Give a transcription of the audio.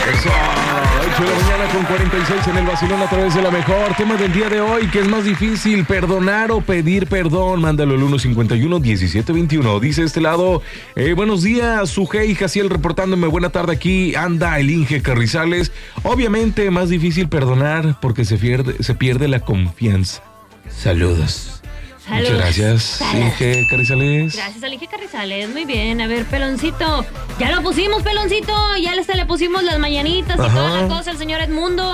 Eso, 8 de la mañana con 46 en el vacilón a través de la mejor. Tema del día de hoy, ¿qué es más difícil, perdonar o pedir perdón? Mándalo al 151-1721. Dice este lado, buenos días, Sujei y Jaciel reportándome, buena tarde, aquí anda el Inge Carrizales. Obviamente más difícil perdonar porque se pierde la confianza. Saludos. Saludos. Muchas gracias, Saludos. Inge Carrizales. Gracias al Inge Carrizales, muy bien. A ver, Peloncito, ya lo pusimos, Peloncito, ya le pusimos las mañanitas y Ajá. toda la cosa al señor Edmundo.